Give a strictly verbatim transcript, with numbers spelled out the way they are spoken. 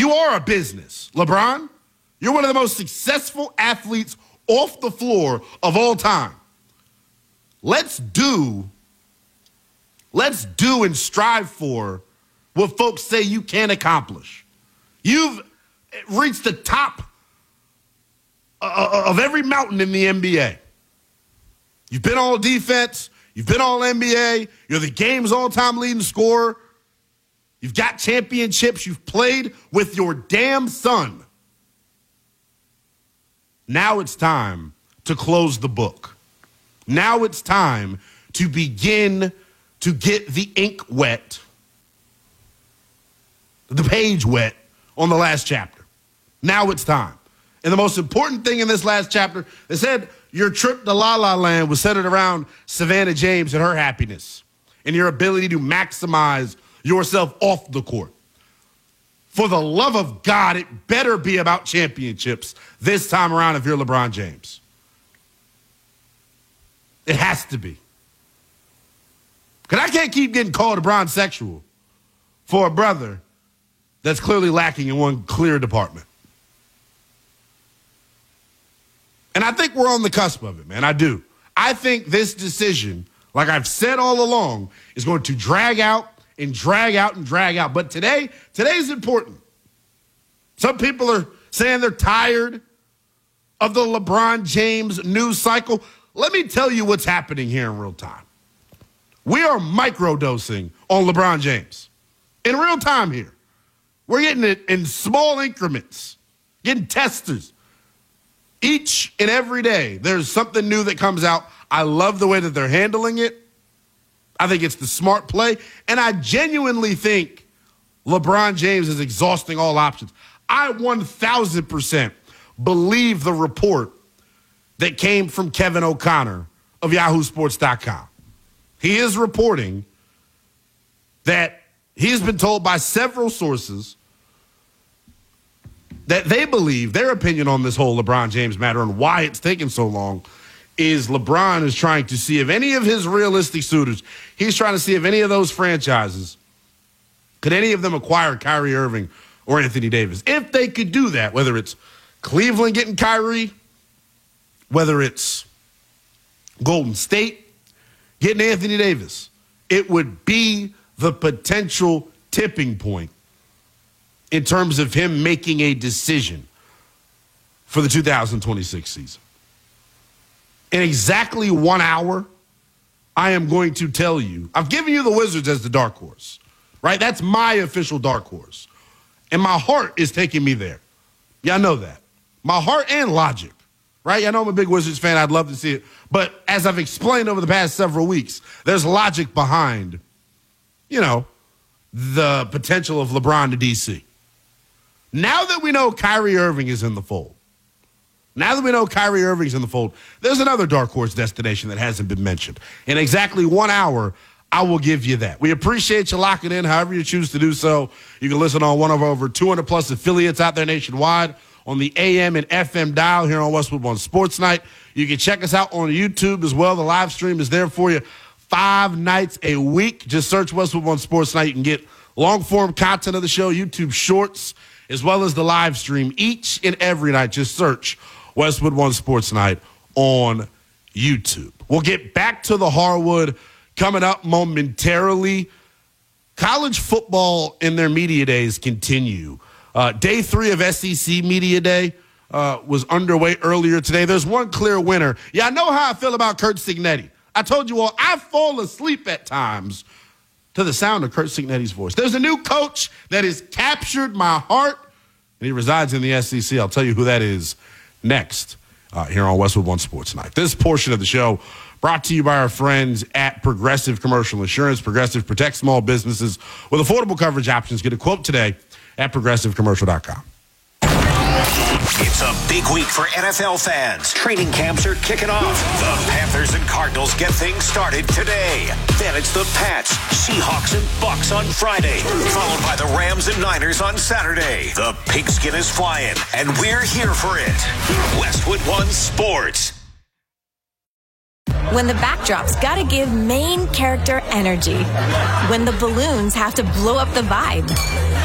You are a business. LeBron, you're one of the most successful athletes off the floor of all time. Let's do, let's do and strive for what folks say you can't accomplish. You've reached the top of every mountain in the N B A. You've been all defense. You've been all N B A. You're the game's all-time leading scorer. You've got championships. You've played with your damn son. Now it's time to close the book. Now it's time to begin to get the ink wet, the page wet on the last chapter. Now it's time. And the most important thing in this last chapter, they said your trip to La La Land was centered around Savannah James and her happiness and your ability to maximize yourself off the court. For the love of God, it better be about championships this time around if you're LeBron James. It has to be. Because I can't keep getting called LeBron sexual for a brother that's clearly lacking in one clear department. And I think we're on the cusp of it, man. I do. I think this decision, like I've said all along, is going to drag out and drag out and drag out. But today, today's important. Some people are saying they're tired of the LeBron James news cycle. Let me tell you what's happening here in real time. We are microdosing on LeBron James in real time here. We're getting it in small increments, getting testers. Each and every day, there's something new that comes out. I love the way that they're handling it. I think it's the smart play. And I genuinely think LeBron James is exhausting all options. I one thousand percent believe the report that came from Kevin O'Connor of Yahoo Sports dot com. He is reporting that he has been told by several sources that they believe their opinion on this whole LeBron James matter and why it's taking so long is LeBron is trying to see if any of his realistic suitors, he's trying to see if any of those franchises, could any of them acquire Kyrie Irving or Anthony Davis? If they could do that, whether it's Cleveland getting Kyrie, whether it's Golden State getting Anthony Davis, it would be the potential tipping point in terms of him making a decision for the two thousand twenty-six season. In exactly one hour, I am going to tell you, I've given you the Wizards as the dark horse, right? That's my official dark horse. And my heart is taking me there. Y'all know that. My heart and logic, right? I know I'm a big Wizards fan. I'd love to see it. But as I've explained over the past several weeks, there's logic behind, you know, the potential of LeBron to D C. Now that we know Kyrie Irving is in the fold, now that we know Kyrie Irving's in the fold, there's another dark horse destination that hasn't been mentioned. In exactly one hour, I will give you that. We appreciate you locking in however you choose to do so. You can listen on one of over two hundred plus affiliates out there nationwide on the A M and F M dial here on Westwood One Sports Night. You can check us out on YouTube as well. The live stream is there for you five nights a week. Just search Westwood One Sports Night. You can get long-form content of the show, YouTube shorts, as well as the live stream each and every night. Just search Westwood One Sports Night on YouTube. We'll get back to the Harwood coming up momentarily. College football in their media days continue. Uh, day three of S E C Media Day uh, was underway earlier today. There's one clear winner. Yeah, I know how I feel about Curt Cignetti. I told you all, I fall asleep at times to the sound of Curt Cignetti's voice. There's a new coach that has captured my heart, and he resides in the S E C. I'll tell you who that is next uh, here on Westwood One Sports Night. This portion of the show brought to you by our friends at Progressive Commercial Insurance. Progressive protects small businesses with affordable coverage options. Get a quote today at progressive commercial dot com. It's a big week for N F L fans. Training camps are kicking off. The Panthers and Cardinals get things started today. Then it's the Pats, Seahawks, and Bucks on Friday, followed by the Rams and Niners on Saturday. The pigskin is flying, and we're here for it. Westwood One Sports. When the backdrop's gotta give main character energy. When the balloons have to blow up the vibe.